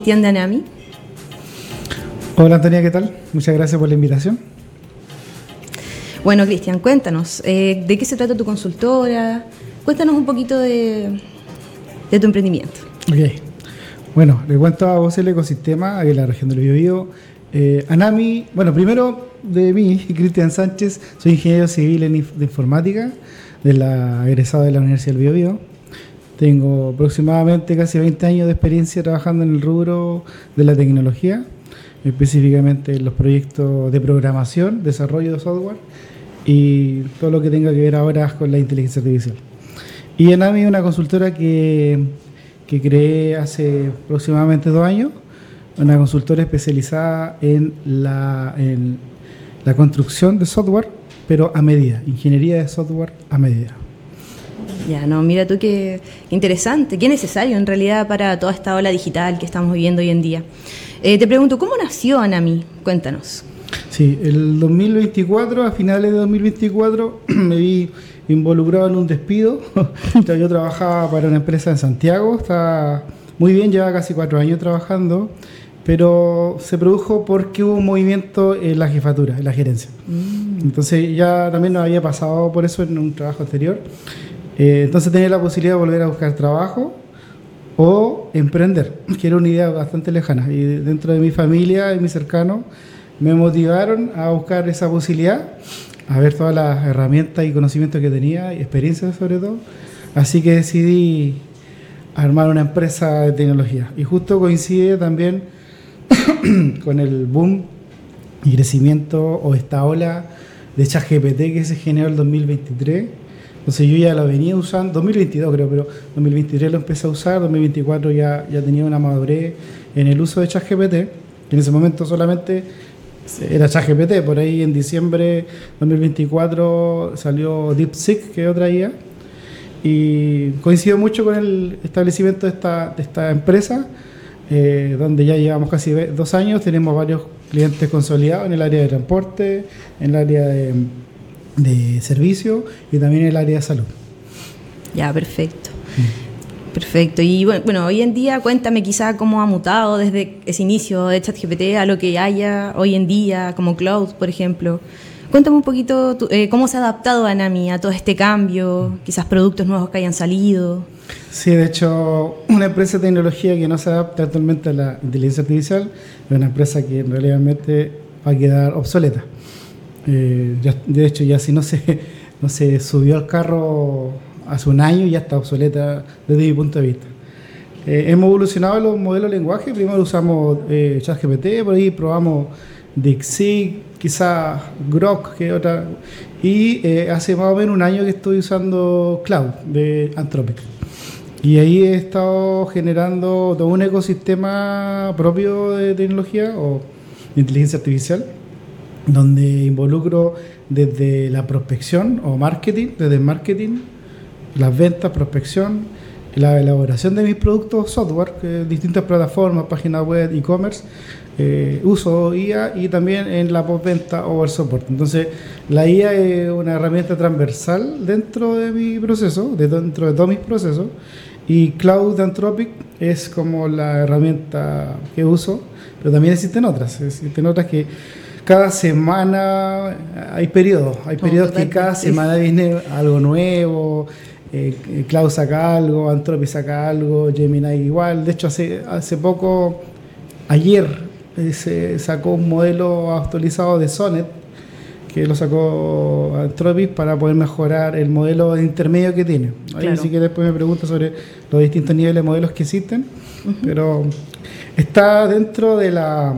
Cristian de Anami. Hola Antonia, ¿qué tal? Muchas gracias por la invitación. Bueno, Cristian, cuéntanos, ¿de qué se trata tu consultora? Cuéntanos un poquito de tu emprendimiento. Ok, bueno, le cuento a vos el ecosistema aquí en la región del Biobío. Anami, bueno, primero de mí, Cristian Sánchez, soy ingeniero civil de informática, egresado de la Universidad del Biobío. Tengo aproximadamente casi 20 años de experiencia trabajando en el rubro de la tecnología, específicamente en los proyectos de programación, desarrollo de software y todo lo que tenga que ver ahora con la inteligencia artificial. Y Anami es una consultora que creé hace aproximadamente 2 años, una consultora especializada en la construcción de software, pero a medida, ingeniería de software a medida. Ya, no, mira tú qué interesante, qué necesario en realidad para toda esta ola digital que estamos viviendo hoy en día. Te pregunto, ¿cómo nació Anami? Cuéntanos. Sí, el 2024, a finales de 2024, me vi involucrado en un despido. Yo trabajaba para una empresa en Santiago, estaba muy bien, llevaba casi 4 años trabajando, pero se produjo porque hubo un movimiento en la jefatura, en la gerencia. Entonces ya también nos había pasado por eso en un trabajo anterior. Entonces tenía la posibilidad de volver a buscar trabajo o emprender, que era una idea bastante lejana. Y dentro de mi familia y mis cercanos me motivaron a buscar esa posibilidad, a ver todas las herramientas y conocimientos que tenía, y experiencias sobre todo. Así que decidí armar una empresa de tecnología. Y justo coincide también con el boom y crecimiento o esta ola de ChatGPT que se generó en el 2023. Entonces yo ya lo venía usando, 2022 creo, pero 2023 lo empecé a usar, 2024 ya tenía una madurez en el uso de ChatGPT. En ese momento solamente era ChatGPT, por ahí en diciembre 2024 salió DeepSeek, que es otra IA, y coincidió mucho con el establecimiento de esta empresa, donde ya llevamos casi 2 años, tenemos varios clientes consolidados en el área de transporte, en el área de servicio y también en el área de salud. Ya, perfecto. Perfecto. Y bueno, hoy en día cuéntame quizá cómo ha mutado desde ese inicio de ChatGPT a lo que haya hoy en día, como Cloud, por ejemplo. Cuéntame un poquito cómo se ha adaptado Anami a todo este cambio, quizás productos nuevos que hayan salido. Sí, de hecho, una empresa de tecnología que no se adapta actualmente a la inteligencia artificial es una empresa que realmente va a quedar obsoleta. De hecho, ya si no se subió al carro hace un año, ya está obsoleta desde mi punto de vista. Hemos evolucionado los modelos de lenguaje. Primero usamos ChatGPT, por ahí probamos DeepSeek, quizás Grok, que es otra. Y hace más o menos un año que estoy usando Cloud de Anthropic. Y ahí he estado generando todo un ecosistema propio de tecnología o de inteligencia artificial, donde involucro desde la prospección o marketing, desde el marketing, las ventas, prospección, la elaboración de mis productos software, distintas plataformas, páginas web, e-commerce, uso IA y también en la postventa o el soporte. Entonces, la IA es una herramienta transversal dentro de mi proceso, dentro de todos mis procesos, y Cloud de Anthropic es como la herramienta que uso, pero también existen otras que cada semana hay periodos que cada semana viene algo nuevo. Cloud saca algo, Anthropic saca algo, Gemini igual. De hecho, hace poco, ayer, se sacó un modelo actualizado de Sonnet, que lo sacó Anthropic para poder mejorar el modelo intermedio que tiene. Ahí claro. Si quieres después me preguntas sobre los distintos niveles de modelos que existen, pero está dentro de la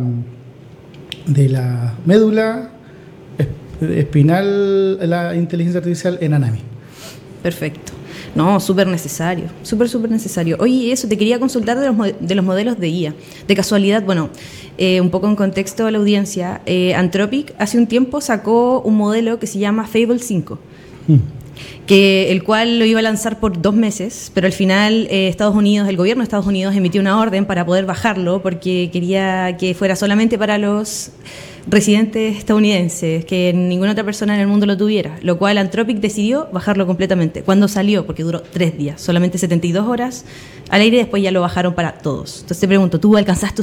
médula espinal la inteligencia artificial en Anami. Perfecto. No, súper necesario, súper necesario. Oye, eso, te quería consultar de los modelos de IA. De casualidad, bueno, un poco en contexto a la audiencia, Anthropic hace un tiempo sacó un modelo que se llama Fable 5. que el cual lo iba a lanzar por 2 meses, pero al final el gobierno de Estados Unidos emitió una orden para poder bajarlo porque quería que fuera solamente para los residentes estadounidenses, que ninguna otra persona en el mundo lo tuviera, lo cual Anthropic decidió bajarlo completamente. Cuando salió, porque duró 3 días, solamente 72 horas al aire, después ya lo bajaron para todos. Entonces te pregunto, ¿tú alcanzaste